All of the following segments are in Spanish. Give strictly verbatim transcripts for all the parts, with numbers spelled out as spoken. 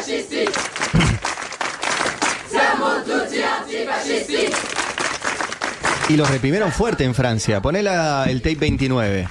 antifascisti. Siamo tutti antifascisti. Y los reprimieron fuerte en Francia. Poné la, el tape veintinueve.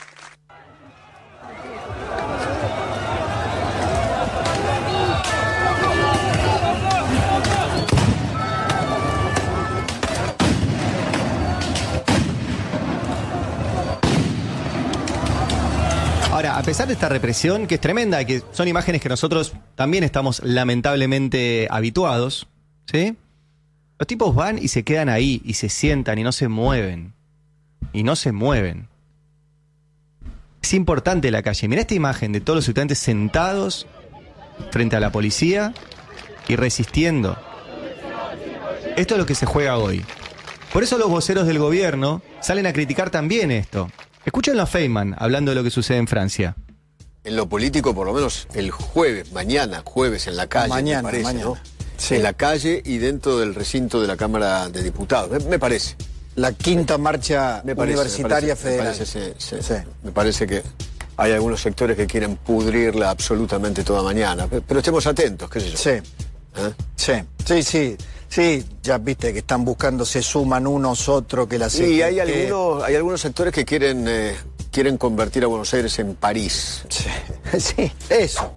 Ahora, a pesar de esta represión, que es tremenda, y que son imágenes que nosotros también estamos lamentablemente habituados, ¿sí? Los tipos van y se quedan ahí, y se sientan, y no se mueven. Y no se mueven. Es importante la calle. Mirá esta imagen de todos los estudiantes sentados frente a la policía y resistiendo. Esto es lo que se juega hoy. Por eso los voceros del gobierno salen a criticar también esto. Escúchenlo a Feynman hablando de lo que sucede en Francia. En lo político, por lo menos el jueves, mañana, jueves en la calle, mañana, me parece, mañana. ¿no? Sí. En la calle y dentro del recinto de la Cámara de Diputados, me, me parece. La quinta marcha Me parece, universitaria me parece, federal. Me parece, sí, sí. Sí. Me parece que hay algunos sectores que quieren pudrirla absolutamente toda mañana. Pero, pero estemos atentos, qué sé yo. Sí. ¿Eh? Sí, sí, sí. Sí, ya viste que están buscando, se suman unos, otros que la Sí, que, hay que... algunos, hay algunos sectores que quieren, eh, quieren convertir a Buenos Aires en París. Sí, sí, eso.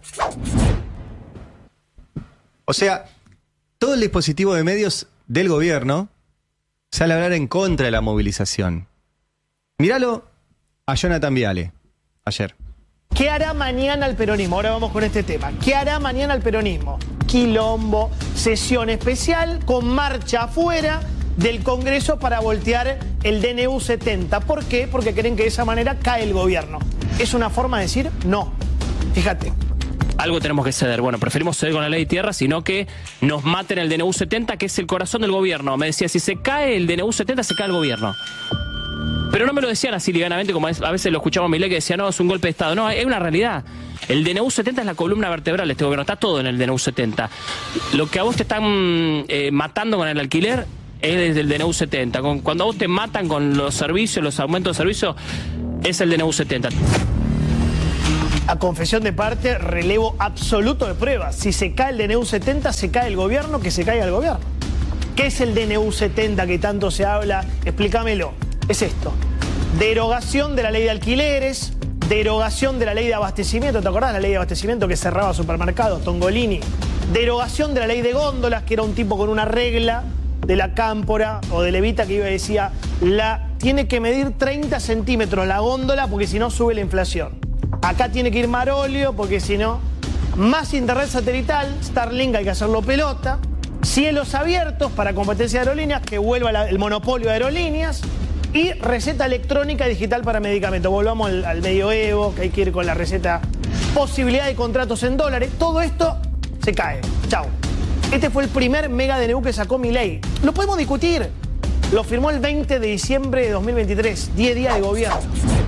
O sea, todo el dispositivo de medios del gobierno sale a hablar en contra de la movilización. Míralo a Jonathan Viale, ayer. ¿Qué hará mañana el peronismo? Ahora vamos con este tema. ¿Qué hará mañana el peronismo? Quilombo, sesión especial con marcha afuera del Congreso para voltear el D N U setenta. ¿Por qué? Porque creen que de esa manera cae el gobierno. ¿Es una forma de decir? No. Fíjate. Algo tenemos que ceder. Bueno, preferimos ceder con la ley de tierra, sino que nos maten el D N U setenta, que es el corazón del gobierno. Me decía, si se cae el D N U setenta, se cae el gobierno. Pero no me lo decían así livianamente, como a veces lo escuchamos a Milei, que decía, no, es un golpe de Estado. No, hay una realidad. El D N U setenta es la columna vertebral de este gobierno. Está todo en el D N U setenta. Lo que a vos te están eh, matando con el alquiler es desde el D N U setenta. Con, cuando a vos te matan con los servicios, los aumentos de servicios, es el D N U setenta. A confesión de parte, relevo absoluto de pruebas. Si se cae el D N U setenta, se cae el gobierno, que se caiga el gobierno. ¿Qué es el D N U setenta que tanto se habla? Explícamelo. Es esto. Derogación de la ley de alquileres, derogación de la ley de abastecimiento. ¿Te acordás de la ley de abastecimiento que cerraba supermercados? Tongolini. Derogación de la ley de góndolas, que era un tipo con una regla de la Cámpora o de Levita que iba y decía, la, tiene que medir treinta centímetros la góndola porque si no sube la inflación. Acá tiene que ir Marolio porque si no, más internet satelital, Starlink hay que hacerlo pelota, cielos abiertos para competencia de aerolíneas, que vuelva la, el monopolio de aerolíneas, y receta electrónica digital para medicamentos. Volvamos al, al medioevo, que hay que ir con la receta, posibilidad de contratos en dólares, todo esto se cae. Chau. Este fue el primer mega D N U que sacó Milei. Lo podemos discutir. Lo firmó el veinte de diciembre de dos mil veintitrés, diez días de gobierno.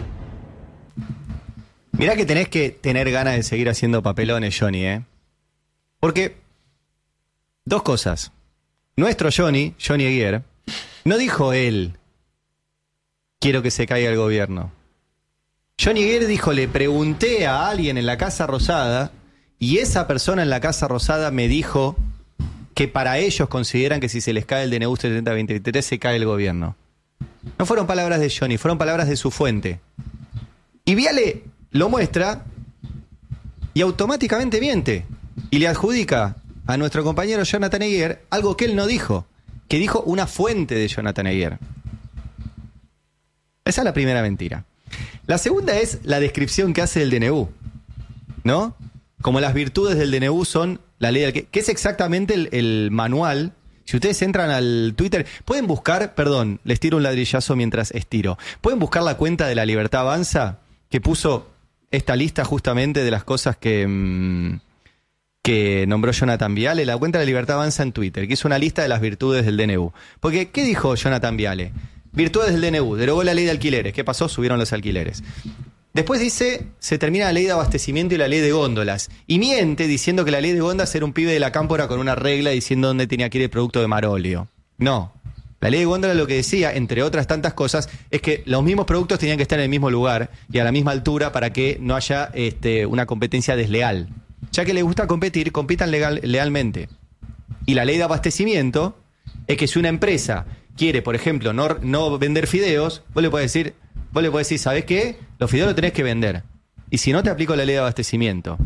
Mirá que tenés que tener ganas de seguir haciendo papelones, Johnny, ¿eh? Porque, dos cosas. Nuestro Johnny, Johnny Eguier, no dijo él, quiero que se caiga el gobierno. Johnny Eguier dijo, le pregunté a alguien en la Casa Rosada, y esa persona en la Casa Rosada me dijo que para ellos consideran que si se les cae el D N U setenta veintitrés se cae el gobierno. No fueron palabras de Johnny, fueron palabras de su fuente. Y Viale lo muestra y automáticamente miente. Y le adjudica a nuestro compañero Jonathan Eguier algo que él no dijo, que dijo una fuente de Jonathan Eguier. Esa es la primera mentira. La segunda es la descripción que hace del D N U, ¿no? Como las virtudes del D N U son la ley del que, que es exactamente el, el manual. Si ustedes entran al Twitter, pueden buscar, perdón, les tiro un ladrillazo mientras estiro. Pueden buscar la cuenta de La Libertad Avanza, que puso esta lista justamente de las cosas que, mmm, que nombró Jonathan Viale. La cuenta de La Libertad Avanza en Twitter, que hizo una lista de las virtudes del D N U. Porque, ¿qué dijo Jonathan Viale? Virtudes del D N U, derogó la ley de alquileres. ¿Qué pasó? Subieron los alquileres. Después dice, se termina la ley de abastecimiento y la ley de góndolas. Y miente diciendo que la ley de góndolas era un pibe de la Cámpora con una regla diciendo dónde tenía que ir el producto de Marolio. No. La ley de góndolas lo que decía, entre otras tantas cosas, es que los mismos productos tenían que estar en el mismo lugar y a la misma altura para que no haya este, una competencia desleal. ya que les gusta competir, compitan legal, lealmente. Y la ley de abastecimiento es que si una empresa quiere, por ejemplo, no, no vender fideos, vos le podés decir, vos le podés decir, ¿sabés qué? Los fideos los tenés que vender. Y si no, te aplico la ley de abastecimiento.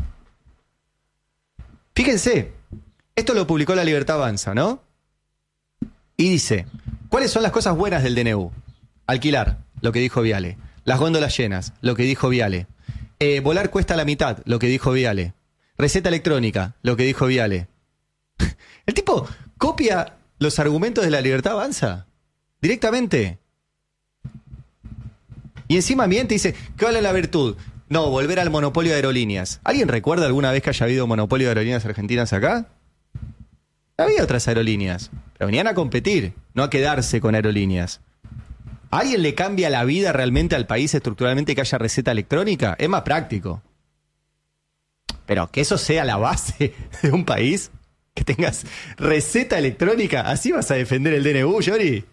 Fíjense, esto lo publicó La Libertad Avanza, ¿no? Y dice, ¿cuáles son las cosas buenas del D N U? Alquilar, lo que dijo Viale. Las góndolas llenas, lo que dijo Viale. Eh, volar cuesta la mitad, lo que dijo Viale. Receta electrónica, lo que dijo Viale. El tipo copia los argumentos de La Libertad Avanza directamente. Y encima miente y dice, ¿cuál es la virtud? No, volver al monopolio de aerolíneas. ¿Alguien recuerda alguna vez que haya habido monopolio de aerolíneas argentinas acá? Había otras aerolíneas, pero venían a competir, no a quedarse con aerolíneas. ¿A alguien le cambia la vida realmente al país estructuralmente que haya receta electrónica? Es más práctico. Pero que eso sea la base de un país, que tengas receta electrónica, ¿así vas a defender el D N U, Yori?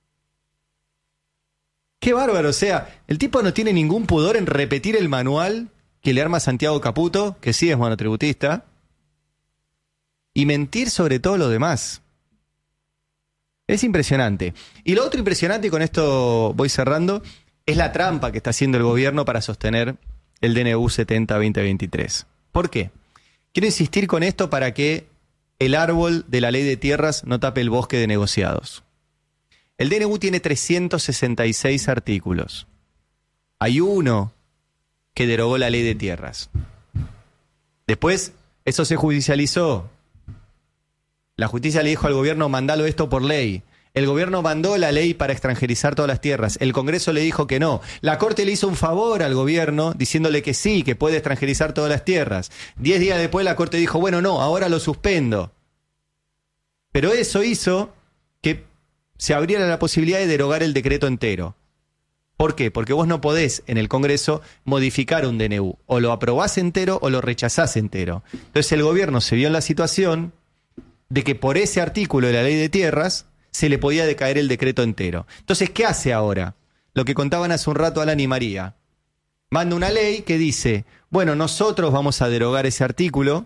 Qué bárbaro, o sea, el tipo no tiene ningún pudor en repetir el manual que le arma Santiago Caputo, que sí es monotributista, y mentir sobre todo lo demás. Es impresionante. Y lo otro impresionante, y con esto voy cerrando, es la trampa que está haciendo el gobierno para sostener el D N U setenta veinte veintitrés. ¿Por qué? Quiero insistir con esto para que el árbol de la ley de tierras no tape el bosque de negociados. El D N U tiene trescientos sesenta y seis artículos. Hay uno que derogó la ley de tierras. Después, eso se judicializó. La justicia le dijo al gobierno, mandalo esto por ley. El gobierno mandó la ley para extranjerizar todas las tierras. El Congreso le dijo que no. La Corte le hizo un favor al gobierno diciéndole que sí, que puede extranjerizar todas las tierras. Diez días después la Corte dijo, bueno, no, ahora lo suspendo. Pero eso hizo que se abriera la posibilidad de derogar el decreto entero. ¿Por qué? Porque vos no podés en el Congreso modificar un D N U. O lo aprobás entero o lo rechazás entero. Entonces el gobierno se vio en la situación de que por ese artículo de la ley de tierras se le podía decaer el decreto entero. Entonces, ¿qué hace ahora? Lo que contaban hace un rato Alan y María. Manda una ley que dice, bueno, nosotros vamos a derogar ese artículo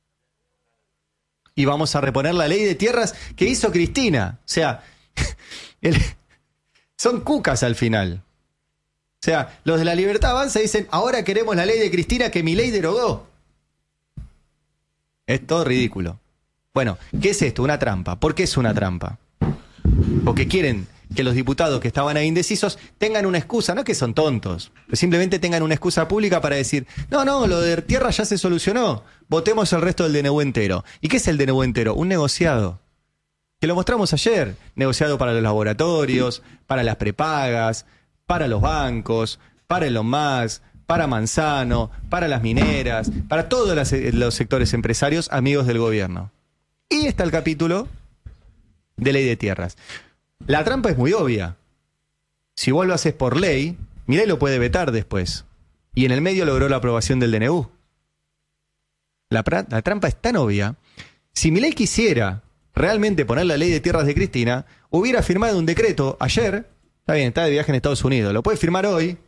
y vamos a reponer la ley de tierras que hizo Cristina. O sea, el, son cucas al final. O sea, los de La Libertad Avanza dicen, ahora queremos la ley de Cristina que Milei derogó. Es todo ridículo. Bueno, ¿qué es esto? Una trampa. ¿Por qué es una trampa? Porque quieren que los diputados que estaban ahí indecisos tengan una excusa, no que son tontos, pero simplemente tengan una excusa pública para decir, no, no, lo de tierra ya se solucionó, votemos el resto del D N U entero. ¿Y qué es el D N U entero? Un negociado, que lo mostramos ayer, negociado para los laboratorios, para las prepagas, para los bancos, para Elon Musk, para Manzano, para las mineras, para todos las, los sectores empresarios amigos del gobierno. Y está el capítulo de ley de tierras. La trampa es muy obvia. Si vos lo haces por ley, Milei lo puede vetar después. Y en el medio logró la aprobación del D N U. La, la trampa es tan obvia. Si Milei quisiera realmente poner la ley de tierras de Cristina, hubiera firmado un decreto ayer. Está bien, está de viaje en Estados Unidos. Lo puede firmar hoy.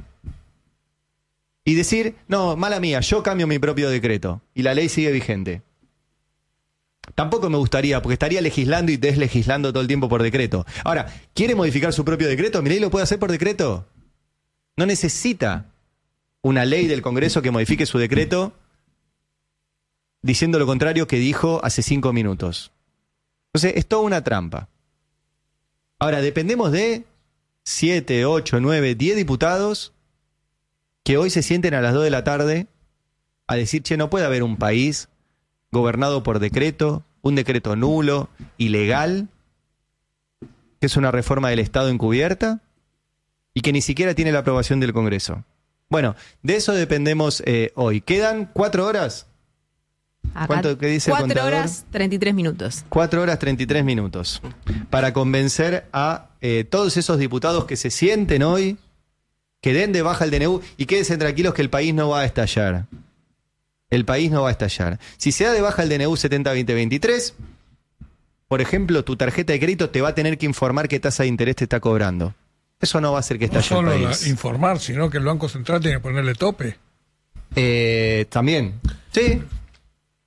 Y decir, no, mala mía, yo cambio mi propio decreto. Y la ley sigue vigente. Tampoco me gustaría, porque estaría legislando y deslegislando todo el tiempo por decreto. Ahora, ¿quiere modificar su propio decreto? Milei lo puede hacer por decreto. No necesita una ley del Congreso que modifique su decreto diciendo lo contrario que dijo hace cinco minutos. Entonces, es toda una trampa. Ahora, dependemos de siete, ocho, nueve, diez diputados que hoy se sienten a las dos de la tarde a decir, che, no puede haber un país gobernado por decreto, un decreto nulo, ilegal, que es una reforma del Estado encubierta y que ni siquiera tiene la aprobación del Congreso. Bueno, de eso dependemos eh, hoy. ¿Quedan cuatro horas? Acá, ¿Cuánto que dice el cuatro contador? horas, treinta y tres minutos. Cuatro horas, treinta y tres minutos. Para convencer a eh, todos esos diputados que se sienten hoy, que den de baja el D N U y quédense tranquilos que el país no va a estallar. El país no va a estallar. Si se da de baja el D N U setenta veinte veintitrés, por ejemplo, tu tarjeta de crédito te va a tener que informar qué tasa de interés te está cobrando. Eso no va a hacer que estalle el país. No solo informar, sino que el Banco Central tiene que ponerle tope. Eh, también. Sí,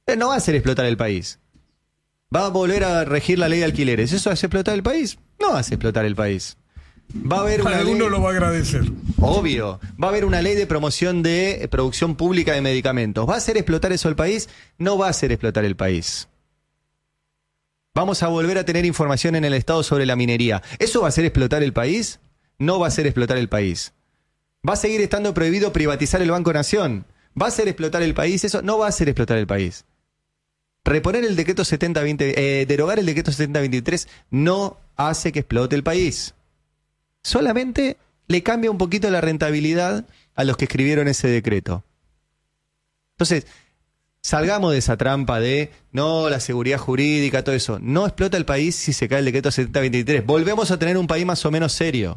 No va a hacer explotar el país. ¿Va a volver a regir la ley de alquileres? ¿Eso hace explotar el país? No hace explotar el país. Va a haber una Alguno ley... lo va a agradecer. Obvio. Va a haber una ley de promoción de producción pública de medicamentos. ¿Va a hacer explotar eso el país? No va a hacer explotar el país. Vamos a volver a tener información en el Estado sobre la minería. ¿Eso va a hacer explotar el país? No va a hacer explotar el país. ¿Va a seguir estando prohibido privatizar el Banco Nación? ¿Va a hacer explotar el país? Eso no va a hacer explotar el país. Reponer el decreto setenta veinte, eh, derogar el decreto setenta veintitrés no hace que explote el país. Solamente le cambia un poquito la rentabilidad a los que escribieron ese decreto. Entonces, salgamos de esa trampa de, no, la seguridad jurídica, todo eso. No explota el país si se cae el decreto setenta veintitrés. Volvemos a tener un país más o menos serio.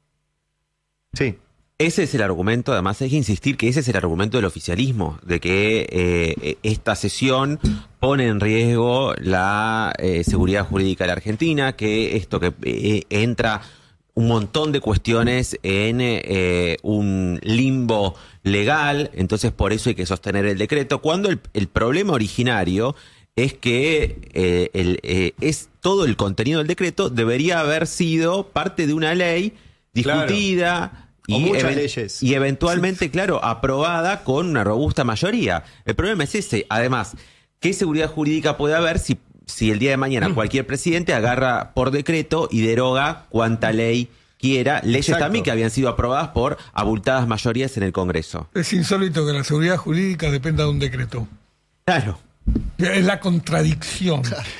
Sí. Ese es el argumento, además hay que insistir que ese es el argumento del oficialismo, de que eh, esta sesión pone en riesgo la eh, seguridad jurídica de la Argentina, que esto que eh, entra un montón de cuestiones en eh, un limbo legal, entonces por eso hay que sostener el decreto, cuando el, el problema originario es que eh, el, eh, es todo el contenido del decreto debería haber sido parte de una ley discutida... Claro. O y, muchas even- leyes. y eventualmente, sí. claro, aprobada con una robusta mayoría. El problema es ese. Además, ¿qué seguridad jurídica puede haber si, si el día de mañana mm. cualquier presidente agarra por decreto y deroga cuanta ley quiera? Leyes Exacto. también que habían sido aprobadas por abultadas mayorías en el Congreso. Es insólito que la seguridad jurídica dependa de un decreto. Claro. Es la contradicción.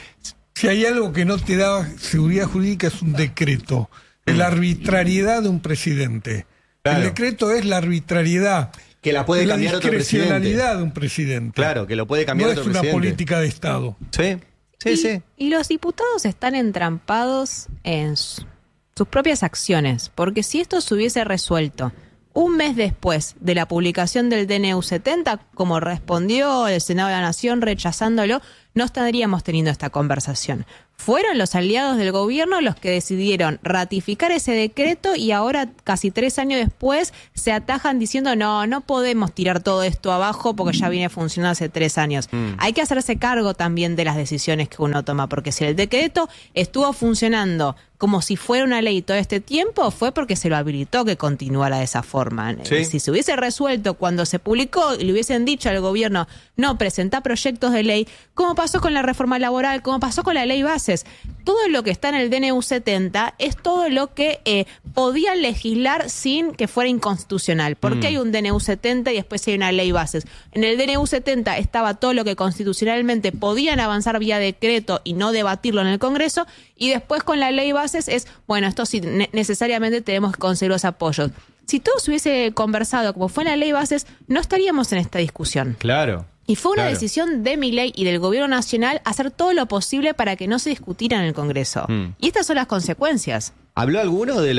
Si hay algo que no te da seguridad jurídica es un decreto. Es la arbitrariedad de un presidente. Claro. El decreto es la arbitrariedad. Que la puede la cambiar otro presidente. La discrecionalidad de un presidente. Claro, que lo puede cambiar no otro es una presidente. política de Estado. Sí, sí, y, sí. Y los diputados están entrampados en su, sus propias acciones, porque si esto se hubiese resuelto un mes después de la publicación del D N U setenta, como respondió el Senado de la Nación rechazándolo, no estaríamos teniendo esta conversación. Fueron los aliados del gobierno los que decidieron ratificar ese decreto y ahora, casi tres años después, se atajan diciendo no, no podemos tirar todo esto abajo porque ya viene funcionando hace tres años. Mm. Hay que hacerse cargo también de las decisiones que uno toma, porque si el decreto estuvo funcionando como si fuera una ley todo este tiempo, fue porque se lo habilitó que continuara de esa forma. ¿Sí? Si se hubiese resuelto cuando se publicó y le hubiesen dicho al gobierno no, presentá proyectos de ley, como pasó con la reforma laboral, como pasó con la ley bases, todo lo que está en el D N U setenta es todo lo que eh, podían legislar sin que fuera inconstitucional. ¿Por qué mm. hay un D N U setenta y después hay una ley bases? En el D N U setenta estaba todo lo que constitucionalmente podían avanzar vía decreto y no debatirlo en el Congreso, y después con la ley bases es, bueno, esto sí ne- necesariamente tenemos que conseguir los apoyos. Si todo se hubiese conversado como fue en la ley bases, no estaríamos en esta discusión. Claro. Y fue una claro. decisión de Milei y del gobierno nacional hacer todo lo posible para que no se discutiera en el Congreso. Mm. Y estas son las consecuencias. ¿Habló alguno de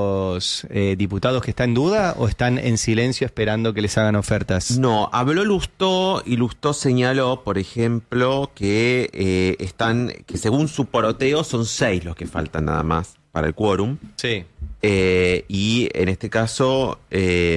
los eh, diputados que está en duda o están en silencio esperando que les hagan ofertas? No, habló Lustó y Lustó señaló, por ejemplo, que eh, están, que según su poroteo son seis los que faltan nada más para el quórum. Sí. Eh, y en este caso, eh,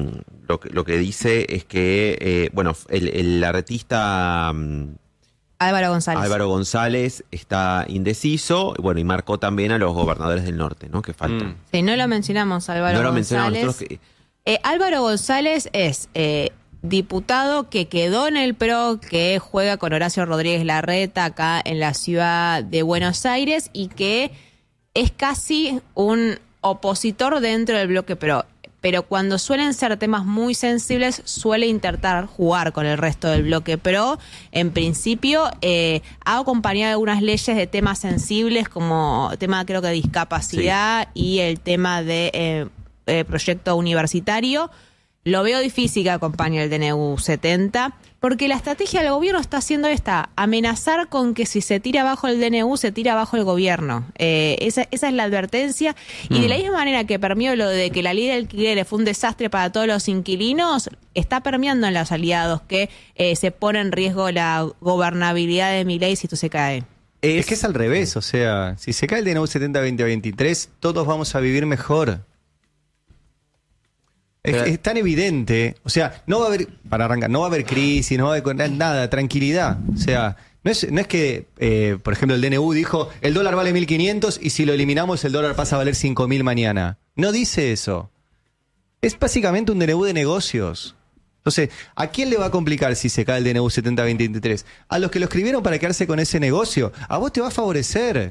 lo, que, lo que dice es que, eh, bueno, el, el artista um, Álvaro González. Álvaro González está indeciso, bueno, y marcó también a los gobernadores del norte, ¿no? Que faltan. Mm. Sí, no lo mencionamos, Álvaro no lo González. mencionamos nosotros que... eh, Álvaro González es eh, diputado que quedó en el P R O, que juega con Horacio Rodríguez Larreta acá en la ciudad de Buenos Aires y que es casi un opositor dentro del bloque P R O, pero cuando suelen ser temas muy sensibles suele intentar jugar con el resto del bloque P R O. En principio eh, ha acompañado algunas leyes de temas sensibles como tema creo que de discapacidad sí. y el tema de eh, eh, proyecto universitario. Lo veo difícil que acompañe el D N U setenta, porque la estrategia del gobierno está haciendo esta, amenazar con que si se tira abajo el D N U, se tira abajo el gobierno. Eh, esa, esa es la advertencia. Y mm. de la misma manera que permeó lo de que la ley de alquileres fue un desastre para todos los inquilinos, está permeando en los aliados que eh, se pone en riesgo la gobernabilidad de Milei si esto se cae. Es, es que es al revés, o sea, si se cae el D N U setenta veinte veintitrés, todos vamos a vivir mejor. Es, es tan evidente. O sea, no va a haber, para arrancar, no va a haber crisis, no va a haber nada, tranquilidad. O sea, no es, no es que, eh, por ejemplo, el D N U dijo, el dólar vale mil quinientos y si lo eliminamos el dólar pasa a valer cinco mil mañana. No dice eso. Es básicamente un D N U de negocios. Entonces, ¿a quién le va a complicar si se cae el D N U setenta veinte veintitrés? A los que lo escribieron para quedarse con ese negocio. A vos te va a favorecer.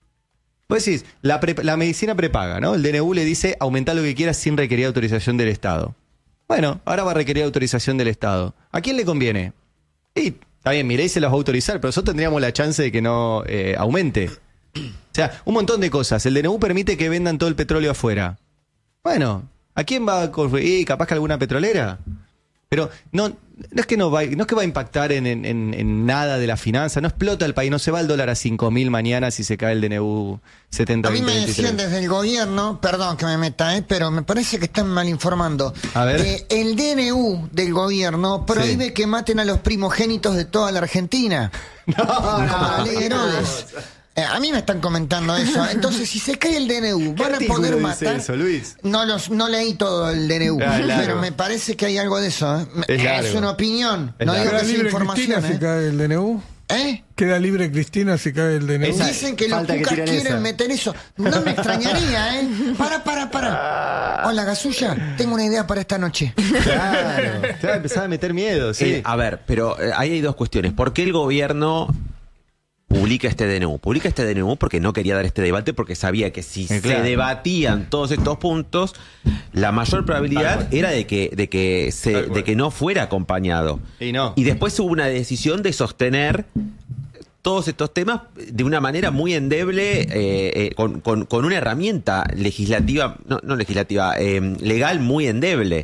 Vos decís, la, pre, la medicina prepaga, ¿no? El D N U le dice, aumentá lo que quieras sin requerir autorización del Estado. Bueno, ahora va a requerir autorización del Estado. ¿A quién le conviene? Y está bien, Milei se los va a autorizar, pero nosotros tendríamos la chance de que no eh, aumente. O sea, un montón de cosas. El D N U permite que vendan todo el petróleo afuera. Bueno, ¿a quién va a construir? ¿Capaz que alguna petrolera? Pero no, no es que no va, no es que va a impactar en, en, en nada de la finanza, no explota el país, no se va el dólar a cinco mil mañana si se cae el D N U setenta A mí veinte me veintitrés. decían desde el gobierno, perdón que me meta, eh, pero me parece que están mal informando. A ver. Eh, el D N U del gobierno prohíbe Sí. que maten a los primogénitos de toda la Argentina. No, Como la no, ley de Herodes. Eh, a mí me están comentando eso. Entonces, si se cae el D N U, ¿Qué van a artículo poder dice matar. eso, Luis? No los, no leí todo el D N U, Ah, claro. pero me parece que hay algo de eso. ¿eh? Es Es, largo. una opinión. Es no digo largo. ¿Queda que sea libre información. Cristina si ¿eh? cae el D N U? ¿Eh? ¿Queda libre Cristina si cae el D N U? Esa- Dicen que los falta que cucas tiren quieren esa. meter eso. No me extrañaría, ¿eh? Para, para, para. Hola, Gasulla. Tengo una idea para esta noche. Claro, claro, empezaba a meter miedo, sí. Eh, a ver, pero eh, ahí hay dos cuestiones. ¿Por qué el gobierno publica este D N U? Publica este D N U porque no quería dar este debate, porque sabía que si Eh, claro. se debatían todos estos puntos, la mayor probabilidad era de que, de que se, Tal cual. de que no fuera acompañado. Y no. Y después hubo una decisión de sostener todos estos temas de una manera muy endeble, eh, eh, con, con- con una herramienta legislativa, no, no legislativa, eh, legal muy endeble.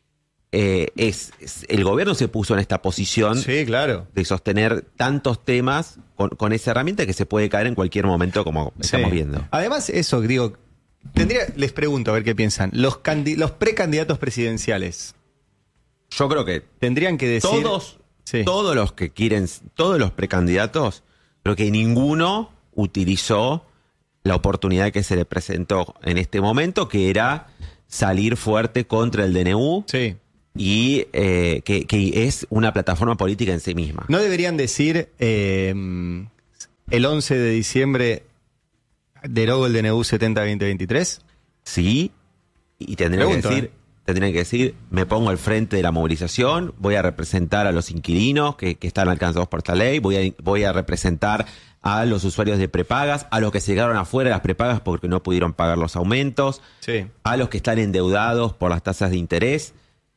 Eh, es, es- el gobierno se puso en esta posición Sí, claro. de sostener tantos temas con, con esa herramienta que se puede caer en cualquier momento, como estamos Sí. viendo. Además, eso, digo, tendría, les pregunto a ver qué piensan. Los, candi- los precandidatos presidenciales Yo creo que tendrían que decir. todos, Sí. todos los que quieren, todos los precandidatos, creo que ninguno utilizó la oportunidad que se le presentó en este momento, que era salir fuerte contra el D N U Sí. y eh, que, que es una plataforma política en sí misma. ¿No deberían decir eh, el once de diciembre derogo el D N U setenta veinte veintitrés? Sí, y tendrían Pregunto, que decir, ¿eh? tendrían que decir, me pongo al frente de la movilización, voy a representar a los inquilinos que, que están alcanzados por esta ley, voy a, voy a representar a los usuarios de prepagas, a los que se quedaron afuera de las prepagas porque no pudieron pagar los aumentos, Sí. a los que están endeudados por las tasas de interés.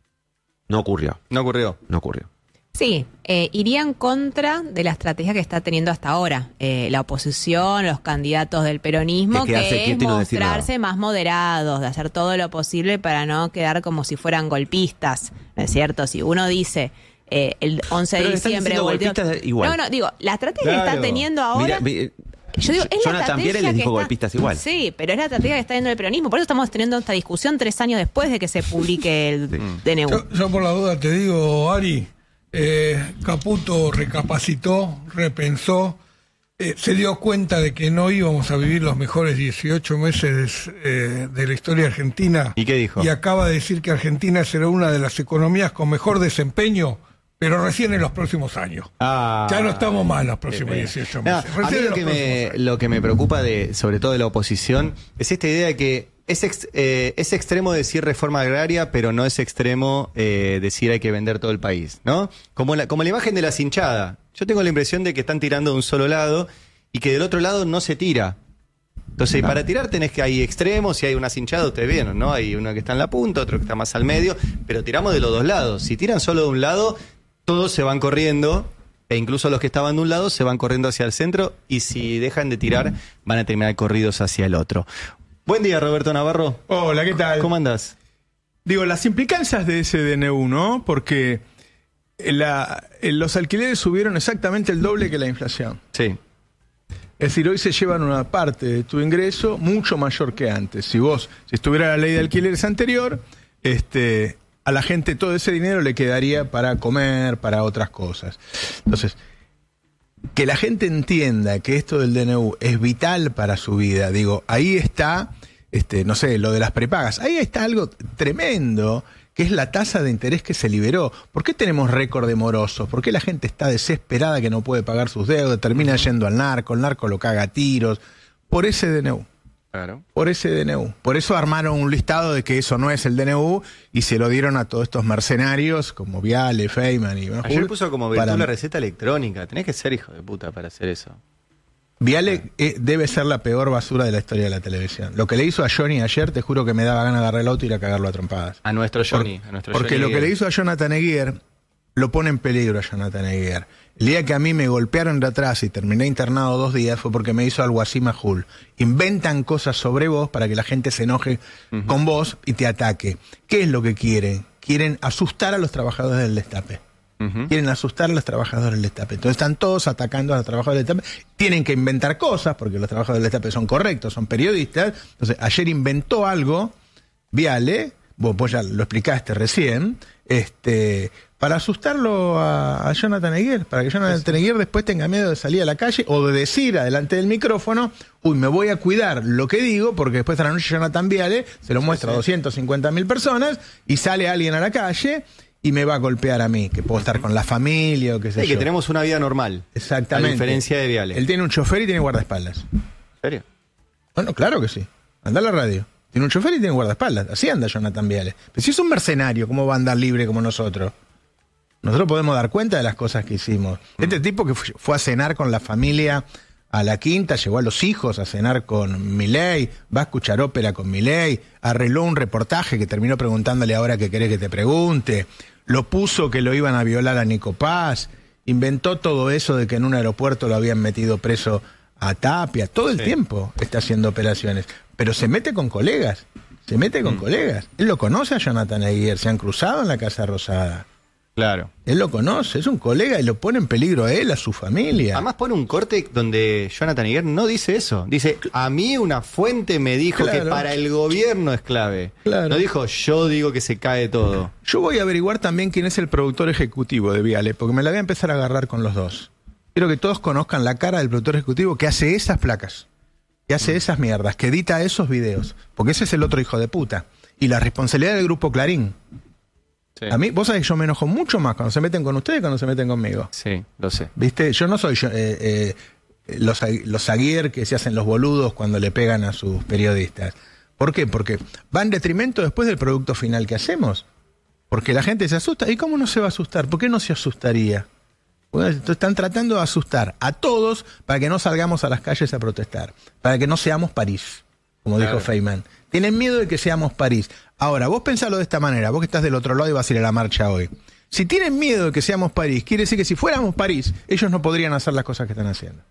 No ocurrió, No ocurrió. no ocurrió. Sí, eh, irían contra de la estrategia que está teniendo hasta ahora eh, la oposición, los candidatos del peronismo, De quedarse que es quieto y no decir mostrarse más moderados, de hacer todo lo posible para no quedar como si fueran golpistas, ¿no es cierto? Si uno dice eh, el once de Pero le están diciembre... diciendo o el día- golpistas igual. No, no, digo, la estrategia que Claro. está teniendo ahora... Mira, mi- Yo digo, es la Jonathan estrategia Viera les que dijo está- golpistas igual. Sí, pero es la estrategia que está viendo el peronismo. Por eso estamos teniendo esta discusión tres años después de que se publique el D N U. Yo, yo por la duda te digo, Ari, eh, Caputo recapacitó, repensó, eh, se dio cuenta de que no íbamos a vivir los mejores dieciocho meses eh, de la historia argentina. ¿Y qué dijo? Y acaba de decir que Argentina será una de las economías con mejor desempeño, pero recién en los próximos años. Ah, Ya no estamos mal los próximos qué pena. dieciocho No, meses. a mí Recién en lo los que, próximos me, años. lo que me preocupa, de, sobre todo de la oposición, es esta idea de que es, ex- eh, es extremo decir reforma agraria, pero no es extremo eh, decir hay que vender todo el país, ¿no? Como la, como la imagen de la cinchada. Yo tengo la impresión de que están tirando de un solo lado y que del otro lado no se tira. Entonces, para tirar tenés que hay extremos y hay una cinchada, ustedes vieron, ¿no? Hay uno que está en la punta, otro que está más al medio, pero tiramos de los dos lados. Si tiran solo de un lado, todos se van corriendo, e incluso los que estaban de un lado se van corriendo hacia el centro, y si dejan de tirar, van a terminar corridos hacia el otro. Buen día, Roberto Navarro. Hola, ¿qué tal? ¿Cómo andás? Digo, las implicancias de ese D N U, ¿no? Porque la- los alquileres subieron exactamente el doble que la inflación. Sí. Es decir, hoy se llevan una parte de tu ingreso mucho mayor que antes. Si vos, si estuviera la ley de alquileres anterior, este, a la gente todo ese dinero le quedaría para comer, para otras cosas. Entonces, que la gente entienda que esto del D N U es vital para su vida, digo, ahí está, este, no sé, lo de las prepagas, ahí está algo tremendo que es la tasa de interés que se liberó. ¿Por qué tenemos récord de morosos? ¿Por qué la gente está desesperada que no puede pagar sus deudas, termina yendo al narco, el narco lo caga a tiros? Por ese D N U. Claro. Por ese D N U. Por eso armaron un listado de que eso no es el D N U y se lo dieron a todos estos mercenarios como Viale, Feynman y Majul. Ayer puso como virtud para... la receta electrónica. Tenés que ser hijo de puta para hacer eso. Viale eh, debe ser la peor basura de la historia de la televisión. Lo que le hizo a Johnny ayer, te juro que me daba ganas de agarrar el auto y ir a cagarlo a trompadas. A nuestro Johnny. Por, a nuestro porque Johnny lo que Guerra. le hizo a Jonathan Eguier lo pone en peligro a Jonathan Eguier. El día que a mí me golpearon de atrás y terminé internado dos días fue porque me hizo algo así Majul. Inventan cosas sobre vos para que la gente se enoje uh-huh. con vos y te ataque. ¿Qué es lo que quieren? Quieren asustar a los trabajadores del Destape. Uh-huh. Quieren asustar a los trabajadores del Destape. Entonces están todos atacando a los trabajadores del Destape. Tienen que inventar cosas porque los trabajadores del Destape son correctos, son periodistas. Entonces ayer inventó algo, Viale, vos, vos ya lo explicaste recién, este... para asustarlo a, a Jonathan Eguier, para que Jonathan Eguier después tenga miedo de salir a la calle o de decir adelante del micrófono, uy, me voy a cuidar lo que digo, porque después de la noche Jonathan Viale se lo muestra a doscientas cincuenta mil personas y sale alguien a la calle y me va a golpear a mí, que puedo estar con la familia o qué sé sí, yo. que tenemos una vida normal. Exactamente. A diferencia de Viale. Él tiene un chofer y tiene guardaespaldas. ¿En serio? Bueno, claro que sí. Anda a la radio. Tiene un chofer y tiene guardaespaldas. Así anda Jonathan Viale. Pero si es un mercenario, ¿cómo va a andar libre como nosotros? Nosotros podemos dar cuenta de las cosas que hicimos. Este tipo que fue a cenar con la familia a la quinta, llevó a los hijos a cenar con Milei, va a escuchar ópera con Milei, arregló un reportaje que terminó preguntándole ahora qué querés que te pregunte, lo puso que lo iban a violar a Nico Paz, inventó todo eso de que en un aeropuerto lo habían metido preso a Tapia, todo el sí. tiempo está haciendo operaciones, pero se mete con colegas, se mete con mm. colegas. Él lo conoce a Jonathan Eguier, se han cruzado en la Casa Rosada. Claro. Él lo conoce, es un colega y lo pone en peligro a él, a su familia. Además pone un corte donde Jonathan Eguier no dice eso. Dice, a mí una fuente me dijo claro. que para el gobierno es clave. Claro. No dijo, yo digo que se cae todo. Yo voy a averiguar también quién es el productor ejecutivo de Viale, porque me la voy a empezar a agarrar con los dos. Quiero que todos conozcan la cara del productor ejecutivo que hace esas placas, que hace esas mierdas, que edita esos videos. Porque ese es el otro hijo de puta. Y la responsabilidad del Grupo Clarín. Sí. A mí, vos sabés que yo me enojo mucho más cuando se meten con ustedes que cuando se meten conmigo. Sí, lo sé. ¿Viste? Yo no soy yo, eh, eh, los, los Aguier que se hacen los boludos cuando le pegan a sus periodistas. ¿Por qué? Porque va en detrimento después del producto final que hacemos. Porque la gente se asusta. ¿Y cómo no se va a asustar? ¿Por qué no se asustaría? Entonces están tratando de asustar a todos para que no salgamos a las calles a protestar. Para que no seamos París, como claro. dijo Feynman. Tienen miedo de que seamos París. Ahora, vos pensalo de esta manera, vos que estás del otro lado y vas a ir a la marcha hoy. Si tienen miedo de que seamos París, quiere decir que si fuéramos París, ellos no podrían hacer las cosas que están haciendo.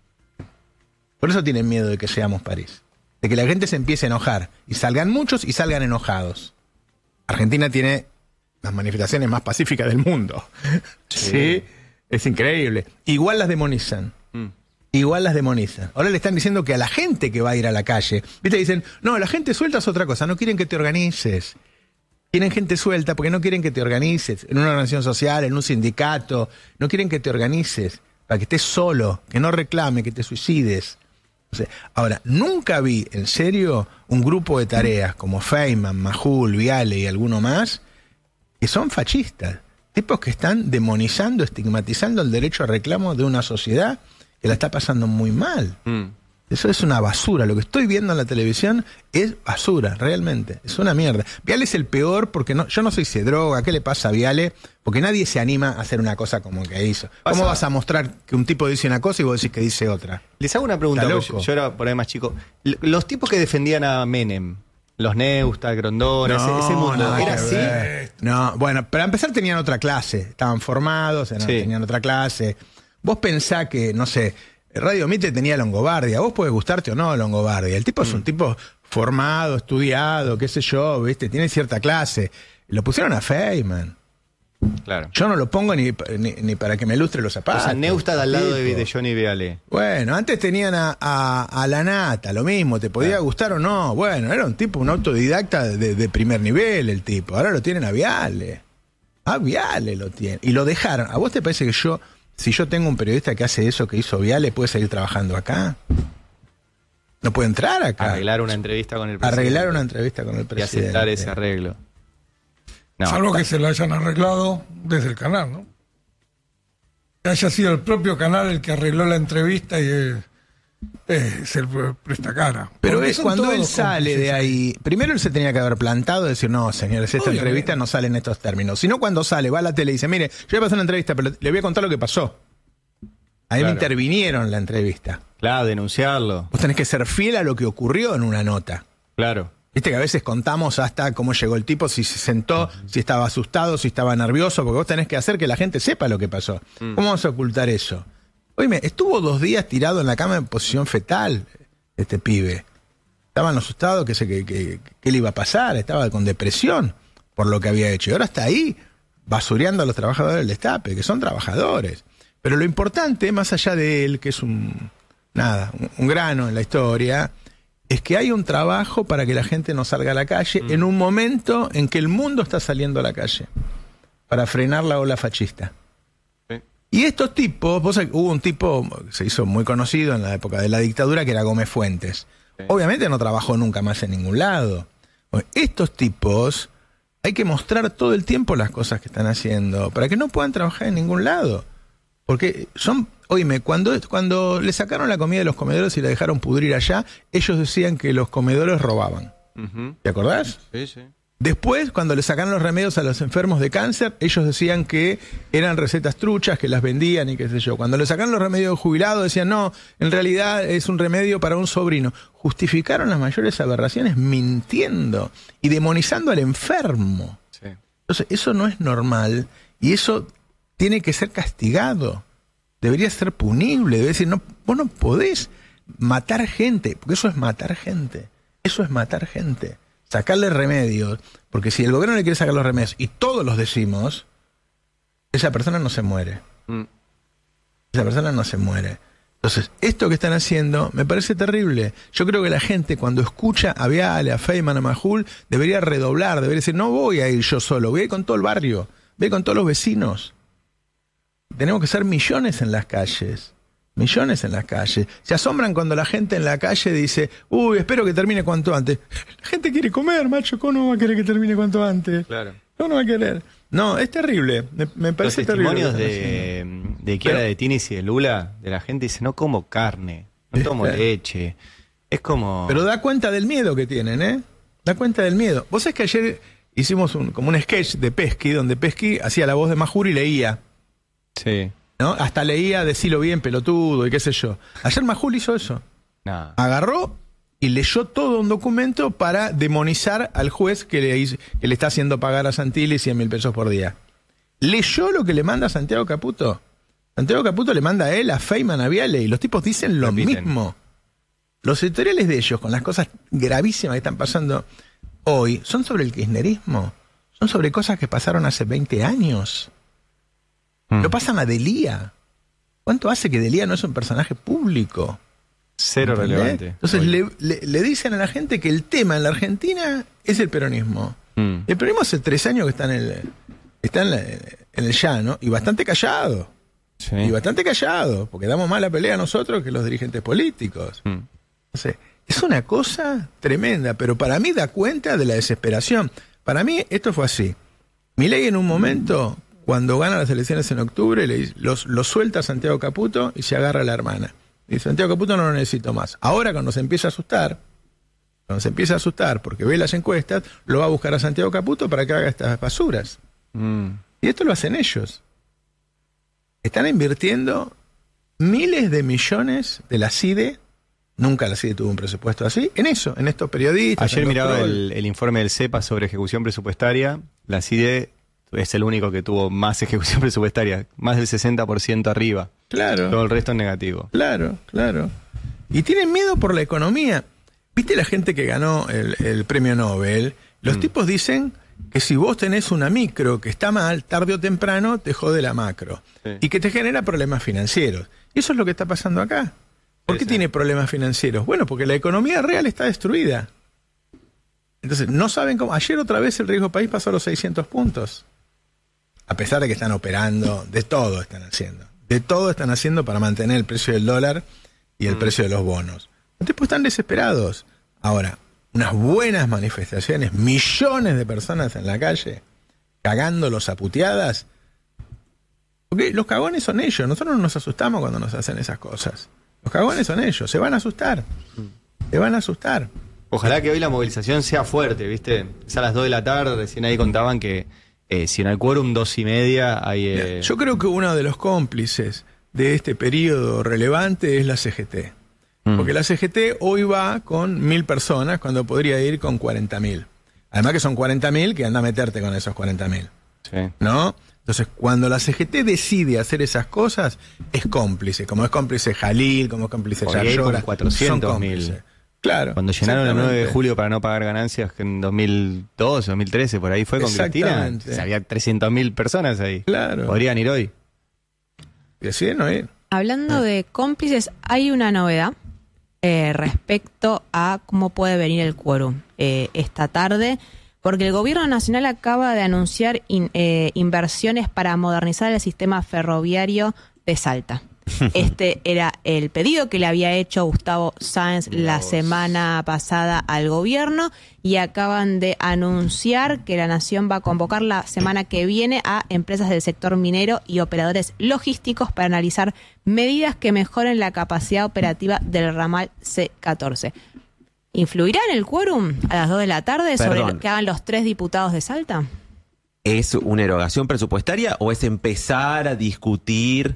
Por eso tienen miedo de que seamos París. De que la gente se empiece a enojar. Y salgan muchos y salgan enojados. Argentina tiene las manifestaciones más pacíficas del mundo. Sí. ¿Sí? Es increíble. Igual las demonizan. Mm. Igual las demonizan. Ahora le están diciendo que a la gente que va a ir a la calle, ¿viste? Dicen, no, la gente suelta es otra cosa, no quieren que te organices. Quieren gente suelta porque no quieren que te organices en una organización social, en un sindicato. No quieren que te organices para que estés solo, que no reclame, que te suicides. O sea, ahora, nunca vi, en serio, un grupo de tareas como Feynman, Majul, Viale y alguno más, que son fascistas. Tipos que están demonizando, estigmatizando el derecho a reclamo de una sociedad que la está pasando muy mal. Mm. Eso es una basura. Lo que estoy viendo en la televisión es basura, realmente. Es una mierda. Viale es el peor porque no, yo no sé si se droga. ¿Qué le pasa a Viale? Porque nadie se anima a hacer una cosa como que hizo. ¿Cómo vas a mostrar que un tipo dice una cosa y vos decís que dice otra? Les hago una pregunta, porque yo, yo era por ahí más chico. Los tipos que defendían a Menem, los Neustadt, Grondona, no, ese, ese mundo, ¿era así? Ver. No, bueno, para empezar tenían otra clase. Estaban formados, eran, sí. tenían otra clase. Vos pensás que, no sé, Radio Mitre tenía Longobardia. Vos podés gustarte o no Longobardia. El tipo mm. es un tipo formado, estudiado, qué sé yo, ¿viste? Tiene cierta clase. Lo pusieron a Feynman. Claro. Yo no lo pongo ni, ni, ni para que me lustre los zapatos. O sea, Neustadt al lado de, de Johnny Viale. Bueno, antes tenían a, a, a la Nata, lo mismo, te podía claro. gustar o no. Bueno, era un tipo, un autodidacta de, de primer nivel el tipo. Ahora lo tienen a Viale. A Viale lo tienen. Y lo dejaron. ¿A vos te parece que yo... Si yo tengo un periodista que hace eso que hizo Viale, ¿puede seguir trabajando acá? No puede entrar acá. Arreglar una entrevista con el presidente. Arreglar una entrevista con el presidente. Y aceptar ese arreglo. No, Salvo que se lo hayan arreglado desde el canal, ¿no? Que haya sido el propio canal el que arregló la entrevista y eh, eh, se presta cara. Pero Porque es son cuando él todos sale de cómplices. ahí. Primero él se tenía que haber plantado y decir, no, señores, esta Obviamente. entrevista no sale en estos términos. Sino cuando sale, va a la tele y dice, mire, yo voy a pasar una entrevista, pero le voy a contar lo que pasó. Ahí me Claro. intervinieron en la entrevista. Claro, denunciarlo. Vos tenés que ser fiel a lo que ocurrió en una nota. Claro. Viste que a veces contamos hasta cómo llegó el tipo, si se sentó, si estaba asustado, si estaba nervioso, porque vos tenés que hacer que la gente sepa lo que pasó. Mm. ¿Cómo vamos a ocultar eso? Oíme, estuvo dos días tirado en la cama en posición fetal, este pibe. Estaban asustados que, se, que, que, que le iba a pasar, estaba con depresión por lo que había hecho. Y ahora está ahí, basureando a los trabajadores del destape, que son trabajadores. Pero lo importante, más allá de él, que es un, nada, un, un grano en la historia, es que hay un trabajo para que la gente no salga a la calle mm. en un momento en que el mundo está saliendo a la calle, para frenar la ola fascista. Sí. Y estos tipos, vos sabés, hubo un tipo que se hizo muy conocido en la época de la dictadura, que era Gómez Fuentes. Sí. Obviamente no trabajó nunca más en ningún lado. Estos tipos, hay que mostrar todo el tiempo las cosas que están haciendo, para que no puedan trabajar en ningún lado. Porque son, oíme, cuando, cuando le sacaron la comida de los comedores y la dejaron pudrir allá, ellos decían que los comedores robaban. Uh-huh. ¿Te acordás? Sí, sí. Después, cuando le sacaron los remedios a los enfermos de cáncer, ellos decían que eran recetas truchas, que las vendían y qué sé yo. Cuando le sacaron los remedios jubilados, decían, no, en realidad es un remedio para un sobrino. Justificaron las mayores aberraciones mintiendo y demonizando al enfermo. Sí. Entonces, eso no es normal y eso tiene que ser castigado, debería ser punible, debe decir, no, vos no podés matar gente, porque eso es matar gente, eso es matar gente, sacarle remedios, porque si el gobierno le quiere sacar los remedios y todos los decimos, esa persona no se muere, mm. esa persona no se muere. Entonces, esto que están haciendo me parece terrible. Yo creo que la gente cuando escucha a Viale, a Feynman, a Majul, debería redoblar, debería decir, no voy a ir yo solo, voy a ir con todo el barrio, voy a ir con todos los vecinos. Tenemos que ser millones en las calles, millones en las calles. Se asombran cuando la gente en la calle dice, uy, espero que termine cuanto antes. La gente quiere comer, macho, ¿cómo no va a querer que termine cuanto antes? Claro. ¿Cómo no va a querer? No, es terrible, me, me parece terrible. Los testimonios de, de Chiara de Tinis y de Lula, de la gente dice, no como carne, no tomo claro. leche. Es como... Pero da cuenta del miedo que tienen, ¿eh? Da cuenta del miedo. Vos sabés que ayer hicimos un, como un sketch de Pesky, donde Pesky hacía la voz de Majul y leía. Sí. ¿No? Hasta leía Decilo bien, pelotudo, y qué sé yo. Ayer Majul hizo eso. No. Agarró y leyó todo un documento para demonizar al juez que le, hizo, que le está haciendo pagar a Santilli cien mil pesos por día. Leyó lo que le manda Santiago Caputo. Santiago Caputo le manda a él, a Feynman, a Viale, y los tipos dicen lo Repiten. mismo. Los editoriales de ellos, con las cosas gravísimas que están pasando hoy, son sobre el kirchnerismo. Son sobre cosas que pasaron hace veinte años. Mm. Lo pasan a Delía. ¿Cuánto hace que Delía no es un personaje público? Cero ¿entendés? Relevante. Entonces le, le, le dicen a la gente que el tema en la Argentina es el peronismo. Mm. El peronismo hace tres años que está en el, está en, la, en el llano y bastante callado. Sí. Y bastante callado, porque damos más la pelea a nosotros que los dirigentes políticos. Mm. Entonces, es una cosa tremenda, pero para mí da cuenta de la desesperación. Para mí esto fue así. Milei en un momento, cuando gana las elecciones en octubre, le, los, los suelta a Santiago Caputo y se agarra a la hermana. Y Santiago Caputo no lo necesito más. Ahora cuando se empieza a asustar, cuando se empieza a asustar porque ve las encuestas, lo va a buscar a Santiago Caputo para que haga estas basuras. Mm. Y esto lo hacen ellos. Están invirtiendo miles de millones de la C I D E. Nunca la C I D E tuvo un presupuesto así. En eso, en estos periodistas. Ayer miraba el, el informe del CEPA sobre ejecución presupuestaria. La C I D E es el único que tuvo más ejecución presupuestaria. Más del sesenta por ciento arriba. Claro. Todo el resto es negativo. Claro, claro. Y tienen miedo por la economía. ¿Viste la gente que ganó el, el premio Nobel? Los mm. tipos dicen que si vos tenés una micro que está mal, tarde o temprano te jode la macro. Sí. Y que te genera problemas financieros. Y eso es lo que está pasando acá. ¿Por qué sí, tiene problemas financieros? Bueno, porque la economía real está destruida. Entonces, no saben cómo. Ayer otra vez el riesgo país pasó a los seiscientos puntos. A pesar de que están operando, de todo están haciendo. De todo están haciendo para mantener el precio del dólar y el mm. precio de los bonos. Los tipos están desesperados. Ahora, unas buenas manifestaciones, millones de personas en la calle, cagándolos a puteadas. Porque los cagones son ellos, nosotros no nos asustamos cuando nos hacen esas cosas. Los cagones son ellos, se van a asustar. Se van a asustar. Ojalá que hoy la movilización sea fuerte, ¿viste? Es a las dos de la tarde, recién ahí contaban que eh, si en el quórum dos y media hay... Eh... Yo creo que uno de los cómplices de este periodo relevante es la C G T. Mm. Porque la C G T hoy va con mil personas cuando podría ir con cuarenta mil. Además que son cuarenta mil que anda a meterte con esos cuarenta mil. Sí. ¿No? Entonces, cuando la C G T decide hacer esas cosas, es cómplice. Como es cómplice Jalil, como es cómplice Yayora. cuatrocientos mil. Claro. Cuando llenaron el nueve de julio para no pagar ganancias, que en dos mil doce, dos mil trece, por ahí fue con Cristina. O sea, había trescientas mil personas ahí. Claro. Podrían ir hoy. Y deciden no ir. Hablando Ah. de cómplices, hay una novedad eh, respecto a cómo puede venir el quórum eh, esta tarde, porque el gobierno nacional acaba de anunciar in, eh, inversiones para modernizar el sistema ferroviario de Salta. Este era el pedido que le había hecho Gustavo Sáenz la semana pasada al gobierno y acaban de anunciar que la Nación va a convocar la semana que viene a empresas del sector minero y operadores logísticos para analizar medidas que mejoren la capacidad operativa del ramal C catorce. ¿Influirá en el quórum a las dos de la tarde sobre Perdón. lo que hagan los tres diputados de Salta? ¿Es una erogación presupuestaria o es empezar a discutir?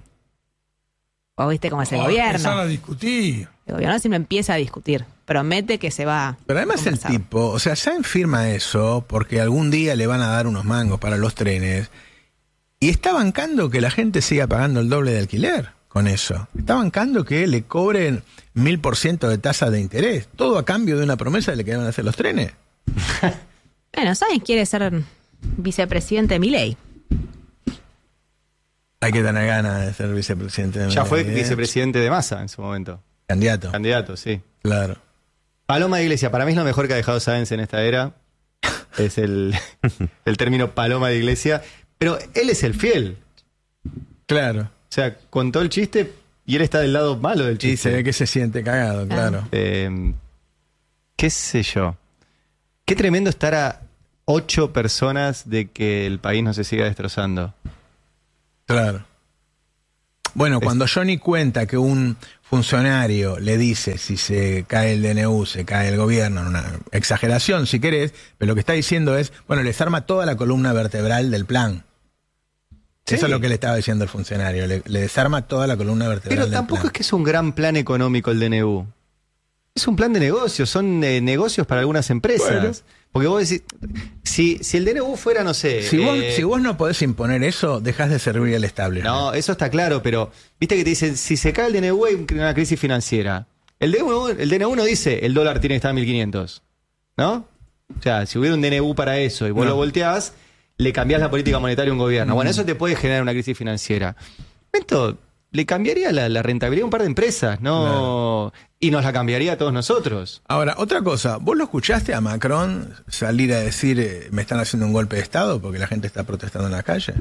¿O viste cómo es el Oh, gobierno? Empezar a discutir. El gobierno siempre empieza a discutir, promete que se va Pero además a conversar. el tipo, o sea, Sáenz firma eso porque algún día le van a dar unos mangos para los trenes y está bancando que la gente siga pagando el doble de alquiler con eso. Está bancando que le cobren mil por ciento de tasa de interés, todo a cambio de una promesa de lo que van a hacer los trenes. Bueno, Sáenz quiere ser vicepresidente de Milei. Hay que tener ganas de ser vicepresidente de Ya fue Milei, ¿eh? vicepresidente de Massa en su momento. Candidato. Candidato, sí. Claro. Paloma de Iglesia, para mí es lo mejor que ha dejado Sáenz en esta era. Es el, el término Paloma de Iglesia. Pero él es el fiel. Claro. O sea, contó el chiste y él está del lado malo del Y chiste. se ve que se siente cagado, claro. Eh, ¿Qué sé yo? Qué tremendo estar a ocho personas de que el país no se siga destrozando. Claro. Bueno, cuando Johnny cuenta que un funcionario le dice si se cae el D N U, se cae el gobierno, en una exageración si querés, pero lo que está diciendo es, bueno, les arma toda la columna vertebral del plan. Sí. Eso es lo que le estaba diciendo el funcionario, le, le desarma toda la columna vertebral Pero del tampoco plan. es que es un gran plan económico el D N U. Es un plan de negocios, son eh, negocios para algunas empresas. Bueno. Porque vos decís, si, si el D N U fuera, no sé... Si, vos, eh, si vos no podés imponer eso, dejás de servir al establishment. No, eso está claro, pero viste que te dicen, si se cae el D N U hay una crisis financiera. El D N U, el D N U no dice el dólar tiene que estar a mil quinientos, ¿no? O sea, si hubiera un D N U para eso y vos No. lo volteás, le cambiás la política monetaria a un gobierno. Mm. Bueno, eso te puede generar una crisis financiera. Esto le cambiaría la, la rentabilidad a un par de empresas, ¿no? Y nos la cambiaría a todos nosotros. Ahora, otra cosa, ¿vos lo escuchaste a Macron salir a decir eh, me están haciendo un golpe de Estado porque la gente está protestando en la calle?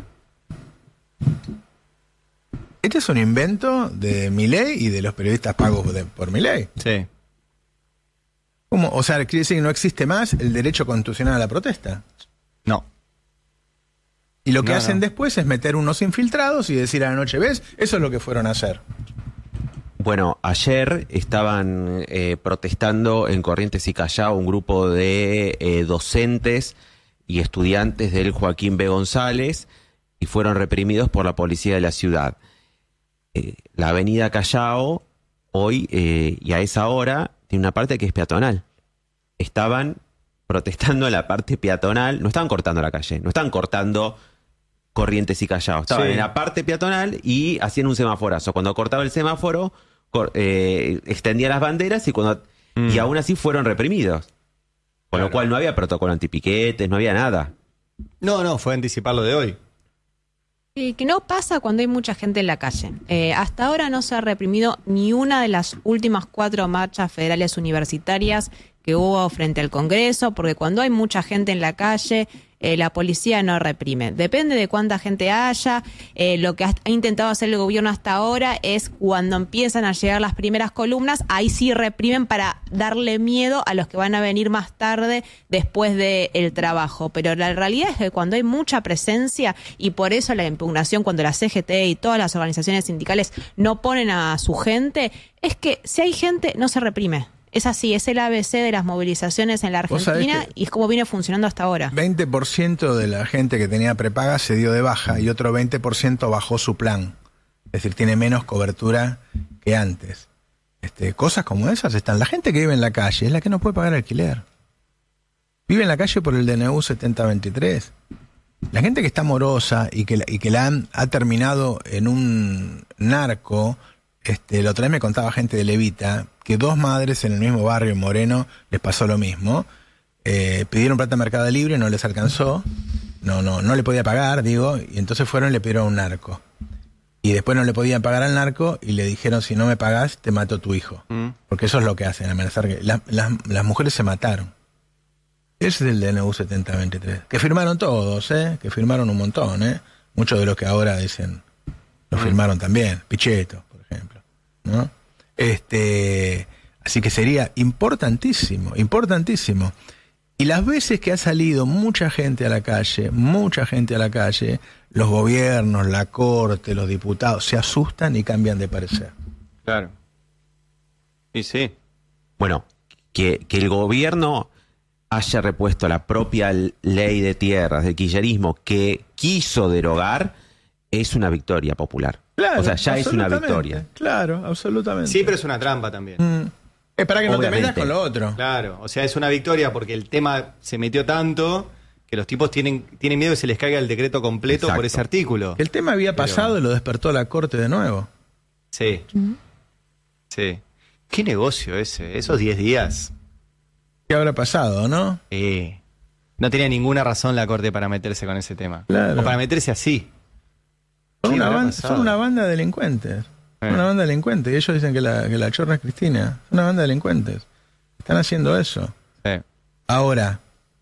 Este es un invento de Milei y de los periodistas pagos de- por Milei. Sí. ¿Cómo? O sea, quiere decir que no existe más el derecho constitucional a la protesta. No. Y lo que No, hacen no. después es meter unos infiltrados y decir a la noche, ¿ves? Eso es lo que fueron a hacer. Bueno, ayer estaban eh, protestando en Corrientes y Callao un grupo de eh, docentes y estudiantes del Joaquín B. González y fueron reprimidos por la policía de la ciudad. Eh, la avenida Callao hoy eh, y a esa hora tiene una parte que es peatonal. Estaban protestando en la parte peatonal, no estaban cortando la calle, no estaban cortando Corrientes y Callao, estaban Sí. en la parte peatonal y hacían un semaforazo. Cuando cortaba el semáforo, cor- eh, extendía las banderas y cuando Mm. y aún así fueron reprimidos. Con lo cual no había protocolo antipiquetes, no había nada. No, no, fue anticipar lo de hoy. Y que no pasa cuando hay mucha gente en la calle. Eh, hasta ahora no se ha reprimido ni una de las últimas cuatro marchas federales universitarias que hubo frente al Congreso, porque cuando hay mucha gente en la calle, eh, la policía no reprime. Depende de cuánta gente haya. Eh, lo que ha, ha intentado hacer el gobierno hasta ahora es cuando empiezan a llegar las primeras columnas, ahí sí reprimen para darle miedo a los que van a venir más tarde después del trabajo. Pero la realidad es que cuando hay mucha presencia, y por eso la impugnación cuando la C G T y todas las organizaciones sindicales no ponen a su gente, es que si hay gente no se reprime. Es así, es el A B C de las movilizaciones en la Argentina y es como viene funcionando hasta ahora. veinte por ciento de la gente que tenía prepaga se dio de baja y otro veinte por ciento bajó su plan. Es decir, tiene menos cobertura que antes. Este, cosas como esas están. La gente que vive en la calle es la que no puede pagar alquiler. Vive en la calle por el D N U setenta veintitrés. La gente que está morosa y que, y que la han, ha terminado en un narco. Este, la otra vez me contaba gente de Levita que dos madres en el mismo barrio, en Moreno, les pasó lo mismo. Eh, pidieron plata en Mercado Libre, no les alcanzó. No, no, no le podía pagar, digo, y entonces fueron y le pidieron a un narco. Y después no le podían pagar al narco y le dijeron, si no me pagás, te mato tu hijo. Mm. Porque eso es lo que hacen, amenazar. Que la, la, las mujeres se mataron. Ese es el D N U setenta veintitrés. Que firmaron todos, ¿eh? Que firmaron un montón, ¿eh? Muchos de los que ahora dicen, lo mm. firmaron también. Pichetto, por ejemplo, ¿no? Este, así que sería importantísimo, importantísimo. Y las veces que ha salido mucha gente a la calle, mucha gente a la calle, los gobiernos, la corte, los diputados, se asustan y cambian de parecer. Claro. Y sí. Bueno, que, que el gobierno haya repuesto la propia ley de tierras del kirchnerismo que quiso derogar es una victoria popular. Claro, o sea, ya es una victoria. Claro, absolutamente. Sí, pero es una trampa también. Mm. Es para que no Obviamente. te metas con lo otro. Claro, o sea, es una victoria porque el tema se metió tanto que los tipos tienen, tienen miedo que se les caiga el decreto completo. Exacto. Por ese artículo. El tema había pasado pero... y lo despertó la corte de nuevo. Sí. Uh-huh. Sí. Qué negocio ese, esos diez días. ¿Qué habrá pasado, no? Eh, no tenía ninguna razón la corte para meterse con ese tema. Claro. O para meterse así. Son una, banda, son una banda de delincuentes. Eh. Una banda de delincuentes. Y ellos dicen que la, que la chorra es Cristina. Es una banda de delincuentes. Están haciendo eso. Eh. Ahora,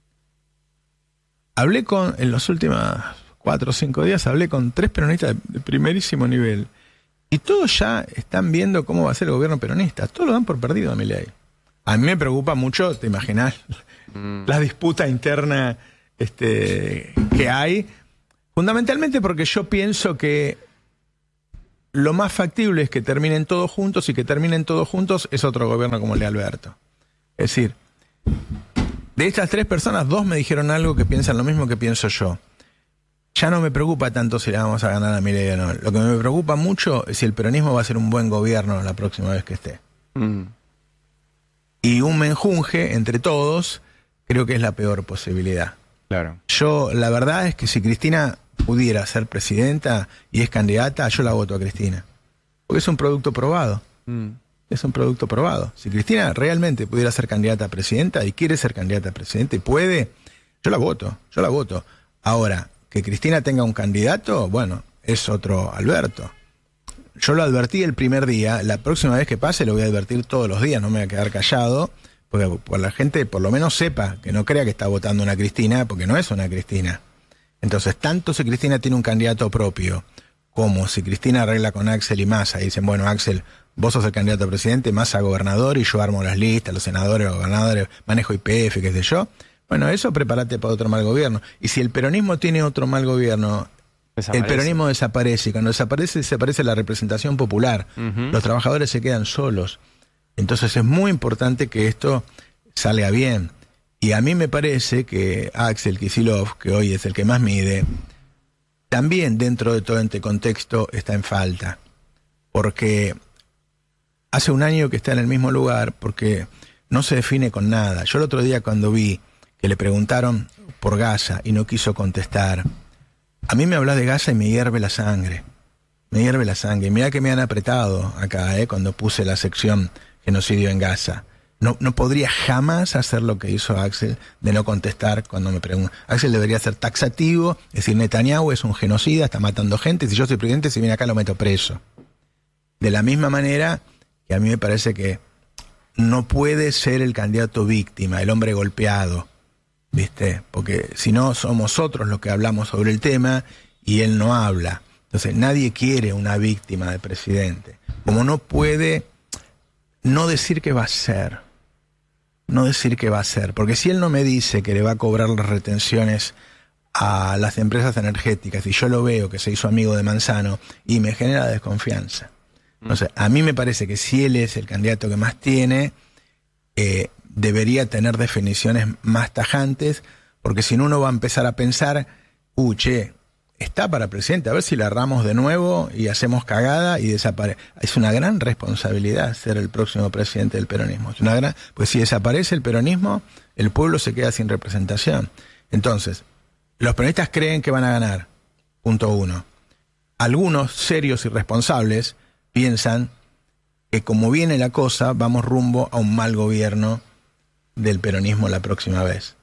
hablé con, en los últimos cuatro o cinco días, hablé con tres peronistas de primerísimo nivel. Y todos ya están viendo cómo va a ser el gobierno peronista. Todos lo dan por perdido a Milei. A mí me preocupa mucho, te imaginas, mm. la disputa interna este, que hay. Fundamentalmente porque yo pienso que lo más factible es que terminen todos juntos, y que terminen todos juntos es otro gobierno como el de Alberto. Es decir, de estas tres personas, dos me dijeron algo que piensan lo mismo que pienso yo. Ya no me preocupa tanto si le vamos a ganar a Milei o no. Lo que me preocupa mucho es si el peronismo va a ser un buen gobierno la próxima vez que esté. Mm. Y un menjunje entre todos creo que es la peor posibilidad. Claro. Yo, la verdad es que si Cristina pudiera ser presidenta y es candidata, yo la voto a Cristina. Porque es un producto probado. Mm. Es un producto probado. Si Cristina realmente pudiera ser candidata a presidenta y quiere ser candidata a presidente y puede, yo la voto, yo la voto. Ahora, que Cristina tenga un candidato, bueno, es otro Alberto. Yo lo advertí el primer día, la próxima vez que pase lo voy a advertir todos los días, no me voy a quedar callado, porque por la gente por lo menos sepa, que no crea que está votando una Cristina, porque no es una Cristina. Entonces, tanto si Cristina tiene un candidato propio, como si Cristina arregla con Axel y Massa, y dicen, bueno, Axel, vos sos el candidato a presidente, Massa gobernador, y yo armo las listas, los senadores, los gobernadores, manejo Y P F, qué sé yo. Bueno, eso prepárate para otro mal gobierno. Y si el peronismo tiene otro mal gobierno, desaparece. El peronismo desaparece. Y cuando desaparece, desaparece la representación popular. Uh-huh. Los trabajadores se quedan solos. Entonces es muy importante que esto salga bien. Y a mí me parece que Axel Kicillof, que hoy es el que más mide, también dentro de todo este contexto está en falta. Porque hace un año que está en el mismo lugar, porque no se define con nada. Yo el otro día cuando vi que le preguntaron por Gaza y no quiso contestar, a mí me habla de Gaza y me hierve la sangre. Me hierve la sangre. Mirá que me han apretado acá, ¿eh? Cuando puse la sección genocidio en Gaza. No, no podría jamás hacer lo que hizo Axel de no contestar cuando me preguntan. Axel debería ser taxativo, es decir, Netanyahu es un genocida, está matando gente, si yo soy presidente, si viene acá lo meto preso. De la misma manera que a mí me parece que no puede ser el candidato víctima, el hombre golpeado. ¿viste? Porque si no, somos otros los que hablamos sobre el tema y él no habla. Entonces, nadie quiere una víctima de presidente. Como no puede no decir qué va a hacer. No decir qué va a hacer. Porque si él no me dice que le va a cobrar las retenciones a las empresas energéticas y yo lo veo que se hizo amigo de Manzano, y me genera desconfianza. Entonces, a mí me parece que si él es el candidato que más tiene, eh, debería tener definiciones más tajantes, porque si no uno va a empezar a pensar, uh, che, está para presidente, a ver si la erramos de nuevo y hacemos cagada y desaparece. Es una gran responsabilidad ser el próximo presidente del peronismo. Es una gran, pues si desaparece el peronismo, el pueblo se queda sin representación. Entonces, los peronistas creen que van a ganar, punto uno. Algunos serios y responsables piensan que como viene la cosa, vamos rumbo a un mal gobierno del peronismo la próxima vez.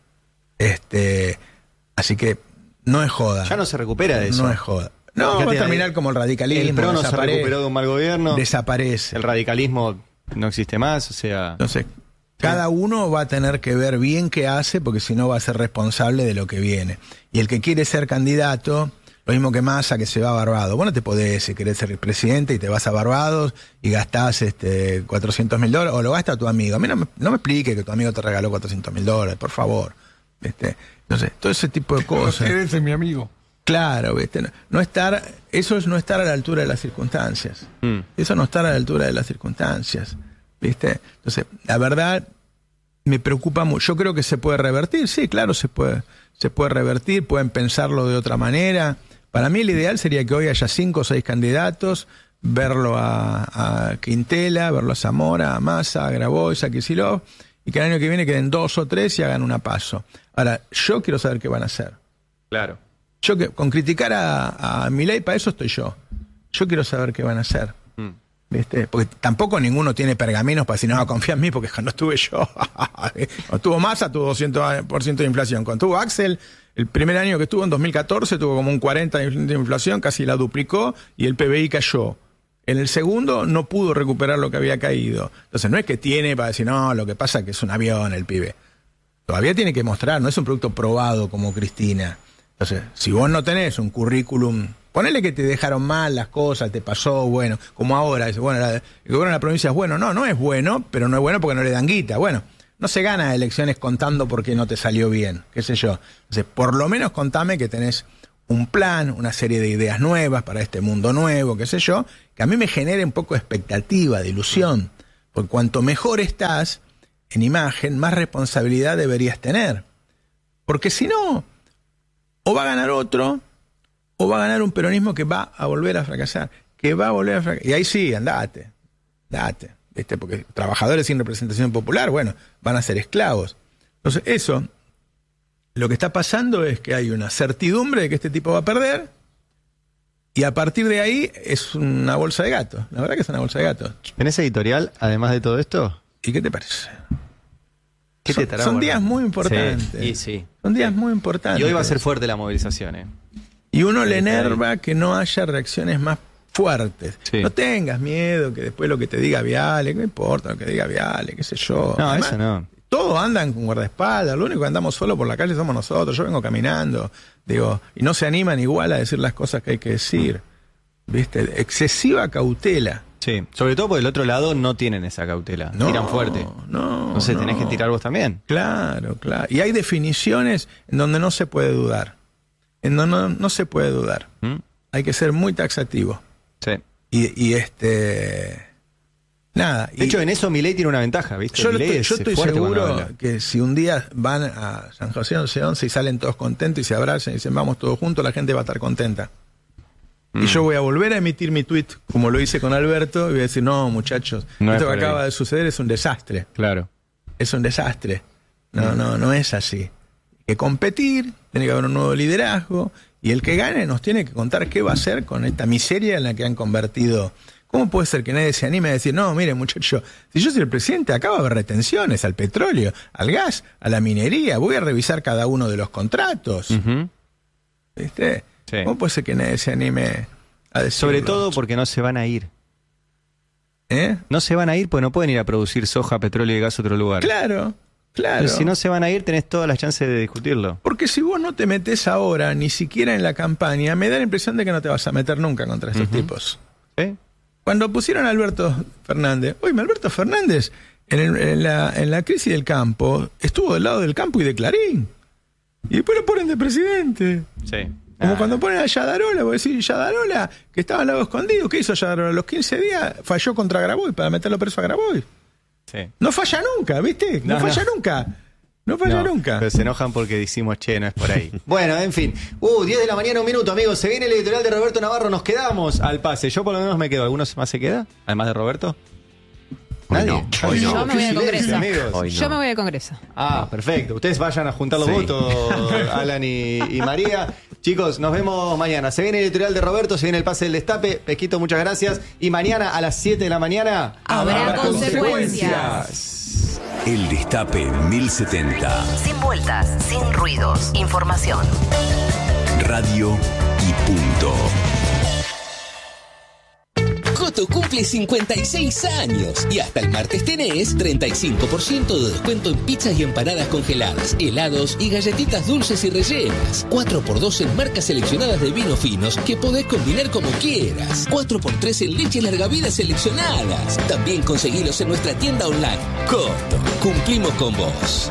Este, así que no es joda. Ya no se recupera de eso. No es joda. No, Fíjate, va a terminar como el radicalismo. El PRO no se recuperó de un mal gobierno. Desaparece. El radicalismo no existe más, o sea... Entonces, cada uno va a tener que ver bien qué hace, porque si no va a ser responsable de lo que viene. Y el que quiere ser candidato, lo mismo que Massa, que se va a Barbados. Vos no te podés, si querés ser presidente y te vas a Barbados y gastás este, cuatrocientos mil dólares, o lo gasta tu amigo. A mí no me, no me explique que tu amigo te regaló cuatrocientos mil dólares, por favor. Este, entonces, todo ese tipo de cosas. Ese es mi amigo. Claro, ¿viste? No, no estar, eso es no estar a la altura de las circunstancias. Mm. Eso no estar a la altura de las circunstancias. ¿Viste? Entonces, la verdad, me preocupa mucho. Yo creo que se puede revertir, sí, claro, se puede, se puede revertir, pueden pensarlo de otra manera. Para mí el ideal sería que hoy haya cinco o seis candidatos, verlo a, a Quintela, verlo a Zamora, a Massa, a Grabois, a Kicillof, y que el año que viene queden dos o tres y hagan una paso. Ahora, yo quiero saber qué van a hacer. Claro. Yo que con criticar a, a Milei, para eso estoy yo. Yo quiero saber qué van a hacer. Mm. ¿Viste? Porque tampoco ninguno tiene pergaminos para decir, no, confía en mí, porque cuando estuve yo, cuando tuvo Massa, tuvo doscientos por ciento de inflación. Cuando tuvo Axel, el primer año que estuvo, en dos mil catorce, tuvo como un cuarenta por ciento de inflación, casi la duplicó, y el P B I cayó. En el segundo no pudo recuperar lo que había caído. Entonces no es que tiene para decir, no, lo que pasa es que es un avión el pibe. Todavía tiene que mostrar, no es un producto probado como Cristina. Entonces, si vos no tenés un currículum, ponele que te dejaron mal las cosas, te pasó, bueno, como ahora, dice, bueno, la, el gobierno de la provincia es bueno. No, no es bueno, pero no es bueno porque no le dan guita. Bueno, no se gana elecciones contando porque no te salió bien, qué sé yo. Entonces, por lo menos contame que tenés un plan, una serie de ideas nuevas para este mundo nuevo, qué sé yo, que a mí me genere un poco de expectativa, de ilusión. Porque cuanto mejor estás en imagen, más responsabilidad deberías tener. Porque si no, o va a ganar otro, o va a ganar un peronismo que va a volver a fracasar, que va a volver a fracasar. Y ahí sí, andate, andate, ¿viste? Porque trabajadores sin representación popular, bueno, van a ser esclavos. Entonces, eso, lo que está pasando es que hay una certidumbre de que este tipo va a perder, y a partir de ahí es una bolsa de gatos. La verdad que es una bolsa de gatos. ¿Tenés editorial, además de todo esto? ¿Y qué te parece? ¿Qué son, te son días muy importantes. Sí, sí. Son días muy importantes. Y hoy va a ser fuerte la movilización, ¿eh? Y uno le enerva que no haya reacciones más fuertes. Sí. No tengas miedo que después lo que te diga Viale, no importa lo que diga Viale, qué sé yo. No, Además, eso no. Todos andan con guardaespaldas, lo único que andamos solo por la calle somos nosotros. Yo vengo caminando, digo, y no se animan igual a decir las cosas que hay que decir. ¿Viste? Excesiva cautela. Sí, sobre todo porque del otro lado no tienen esa cautela. No, tiran fuerte. No, Entonces no. tenés que tirar vos también. Claro, claro. Y hay definiciones en donde no se puede dudar. En donde no, no se puede dudar. ¿Mm? Hay que ser muy taxativo. Sí. Y, y este... Nada. De y, hecho, en eso Milei tiene una ventaja, ¿viste? Yo, Milei estoy, yo es estoy fuerte cuando seguro habla. que si un día van a San José once once y salen todos contentos y se abrazan y dicen vamos todos juntos, la gente va a estar contenta. Mm. Y yo voy a volver a emitir mi tweet, como lo hice con Alberto, y voy a decir, no, muchachos, no esto que acaba de suceder es un desastre. Claro. Es un desastre. No, no, no es así. Hay que competir, tiene que haber un nuevo liderazgo, y el que gane nos tiene que contar qué va a hacer con esta miseria en la que han convertido. ¿Cómo puede ser que nadie se anime a decir, no, mire, muchacho, si yo soy el presidente, acá va a haber retenciones al petróleo, al gas, a la minería, voy a revisar cada uno de los contratos? Uh-huh. ¿Viste? Sí. ¿Cómo puede ser que nadie se anime a decirlo? Sobre todo porque no se van a ir. ¿Eh? No se van a ir porque no pueden ir a producir soja, petróleo y gas a otro lugar. Claro, Claro. Pero si no se van a ir, tenés todas las chances de discutirlo. Porque si vos no te metes ahora, ni siquiera en la campaña, me da la impresión de que no te vas a meter nunca contra estos uh-huh. tipos. ¿Sí? Cuando pusieron a Alberto Fernández, oye, Alberto Fernández, en, el, en, la, en la crisis del campo, estuvo del lado del campo y de Clarín. Y después lo ponen de presidente. Sí. Como ah. cuando ponen a Yadarola, vos decís, Yadarola, que estaba al lado escondido, ¿qué hizo Yadarola? A los quince días falló contra Graboy para meterlo preso a Graboy. Sí. No falla nunca, ¿viste? No, no falla no. nunca. No falla no, nunca. Pero se enojan porque decimos, che, no es por ahí. Bueno, en fin. Uh, diez de la mañana, un minuto, amigos. Se viene el editorial de Roberto Navarro. Nos quedamos al pase. Yo por lo menos me quedo. ¿Algunos más se queda? Además de Roberto. ¿Nadie? Hoy no. Hoy no. Yo me voy al Congreso. Amigos. Hoy no. Yo me voy al Congreso. Ah, perfecto. Ustedes vayan a juntar los Sí. votos, Alan y, y María. Chicos, nos vemos mañana. Se viene el editorial de Roberto, se viene el pase del destape. Pesquito, muchas gracias. Y mañana a las siete de la mañana Habrá consecuencias. El Destape mil setenta. Sin vueltas, sin ruidos. Información. Radio y punto. Coto cumple cincuenta y seis años y hasta el martes tenés treinta y cinco por ciento de descuento en pizzas y empanadas congeladas, helados y galletitas dulces y rellenas. cuatro por dos en marcas seleccionadas de vinos finos que podés combinar como quieras. cuatro por tres en leche larga vida seleccionadas. También conseguilos en nuestra tienda online. Coto, cumplimos con vos.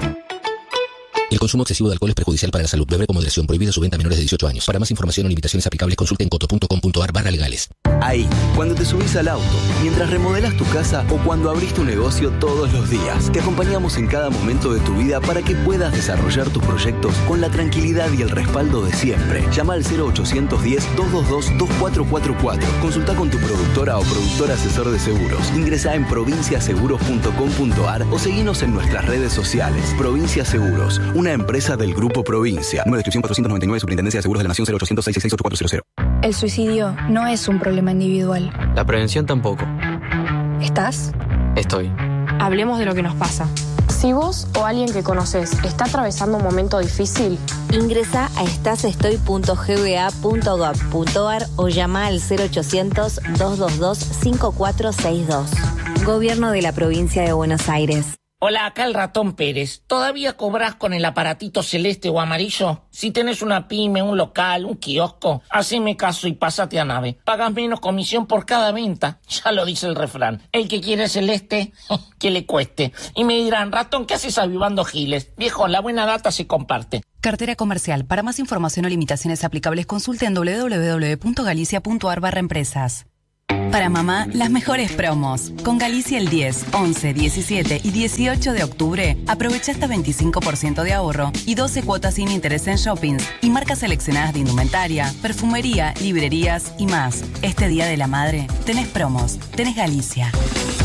El consumo excesivo de alcohol es perjudicial para la salud. Beber con moderación. Prohibida su venta a menores de dieciocho años. Para más información o limitaciones aplicables, consulte en coto punto com punto ar barra legales. Ahí, cuando te subís al auto, mientras remodelas tu casa o cuando abrís tu negocio todos los días, te acompañamos en cada momento de tu vida para que puedas desarrollar tus proyectos con la tranquilidad y el respaldo de siempre. Llama al cero ochocientos diez, doscientos veintidós, veinticuatro cuarenta y cuatro. Consulta con tu productora o productor asesor de seguros. Ingresá en provincia seguros punto com punto ar o seguinos en nuestras redes sociales. Provincia Seguros, una empresa del Grupo Provincia. Número de inscripción cuatrocientos noventa y nueve, Superintendencia de Seguros de la Nación, cero ochocientos, seiscientos sesenta y seis, ochenta y cuatro cero. El suicidio no es un problema individual. La prevención tampoco. ¿Estás? Estoy. Hablemos de lo que nos pasa. Si vos o alguien que conoces está atravesando un momento difícil, ingresa a estasestoy punto g b a punto gov punto ar o llama al cero ochocientos, doscientos veintidós, cincuenta y cuatro sesenta y dos. Gobierno de la Provincia de Buenos Aires. Hola, acá el Ratón Pérez. ¿Todavía cobrás con el aparatito celeste o amarillo? Si tenés una pyme, un local, un kiosco, haceme caso y pásate a Nave. Pagas menos comisión por cada venta. Ya lo dice el refrán. El que quiere celeste, que le cueste. Y me dirán, Ratón, ¿qué haces avivando giles? Viejo, la buena data se comparte. Cartera comercial. Para más información o limitaciones aplicables, consulte en doble u doble u doble u punto galicia punto ar barra empresas. Para mamá, las mejores promos. Con Galicia el diez, once, diecisiete y dieciocho de octubre, aprovecha hasta veinticinco por ciento de ahorro y doce cuotas sin interés en shoppings y marcas seleccionadas de indumentaria, perfumería, librerías y más. Este Día de la Madre, tenés promos, tenés Galicia.